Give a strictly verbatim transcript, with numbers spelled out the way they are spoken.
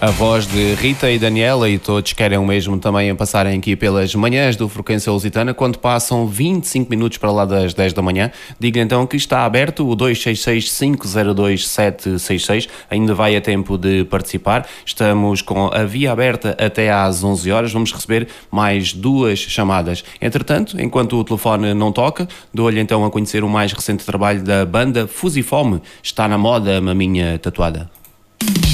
A voz de Rita e Daniela, e todos querem o mesmo também passarem aqui pelas manhãs do Frequência Lusitana, quando passam vinte e cinco minutos para lá das dez da manhã. Digo então que está aberto o dois seis seis, cinco zero dois, sete seis seis, ainda vai a tempo de participar. Estamos com a via aberta até às onze horas, vamos receber mais duas chamadas. Entretanto, enquanto o telefone não toca, dou-lhe então a conhecer o mais recente trabalho da banda Fusifome. Está na moda, maminha tatuada.